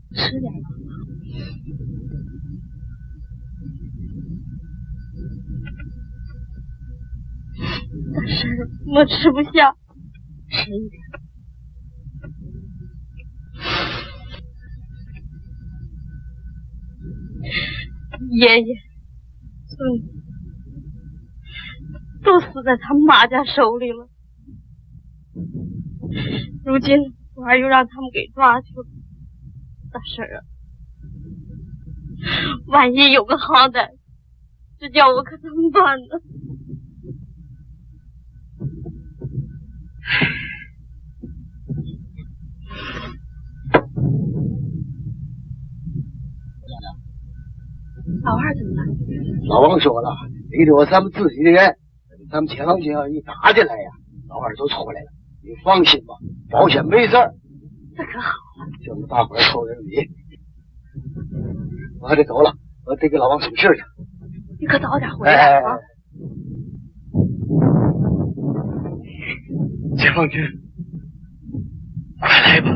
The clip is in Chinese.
吃点吧。但是我吃不下，吃一点。爷爷、孙子都死在他妈家手里了，如今我儿又让他们给抓去了。大婶儿啊，万一有个好歹，这叫我可怎么办呢？老二怎么了？ 老王说了，里头有咱们自己的人，咱们解放军要一打进来呀，老二就出来了。你放心吧，保险没事儿。 这可好了， 就是大伙儿凑人礼。我还得走了，我得给老王送信去。 你可早点回来啊！ 解放军，快来吧！